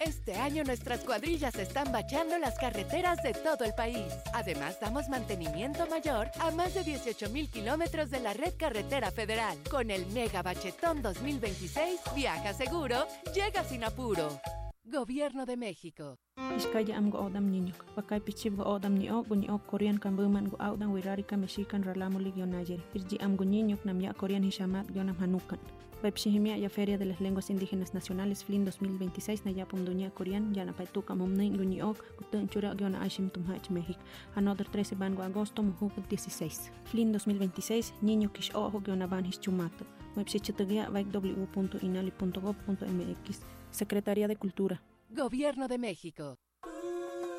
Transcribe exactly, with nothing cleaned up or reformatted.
Este año nuestras cuadrillas están bachando las carreteras de todo el país. Además, damos mantenimiento mayor a más de dieciocho mil kilómetros de la red carretera federal. Con el Mega Bachetón dos mil veintiséis, viaja seguro, llega sin apuro. Gobierno de México. Iskaya am go odam niño. Pakai pichib go odam ni ok ni ok Korean kan buman go audan wirarika mexican ralamo ligionayer. Irji am go niño nam ya Korean hishamat yonam hanukan. Baipshihimia ya Feria de las Lenguas Indígenas Nacionales F L I N dos mil veintiséis na yapum dunia Korean yana paituka momnein guni ok gutun chura giona ashim tumhach México. Another trece ban go agosto muhuk dieciséis. F L I N dos mil veintiséis niño kish ojo giona ban his chumato. Website vaik w punto inali punto gov punto m x. Secretaría de Cultura. Gobierno de México.